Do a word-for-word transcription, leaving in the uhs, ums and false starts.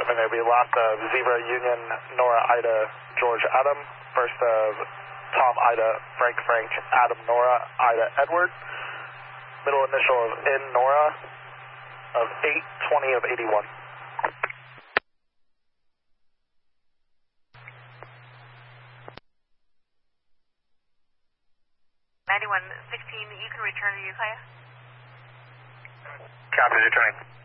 confirming there will be last of Zebra Union Nora Ida George Adam, first of Tom Ida Frank Frank Adam Nora Ida Edward, middle initial of N Nora of eight twenty of eighty-one. ninety-one sixteen, you can return to Ukiah. Copy, returning.